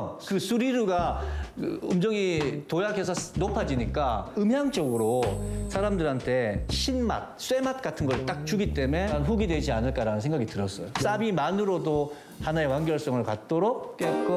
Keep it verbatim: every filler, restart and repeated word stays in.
어, 그 수리류가 음정이 도약해서 높아지니까 음향적으로 사람들한테 신맛, 쇠맛 같은 걸 딱 주기 때문에 훅이 되지 않을까라는 생각이 들었어요. 사비만으로도 하나의 완결성을 갖도록 깼고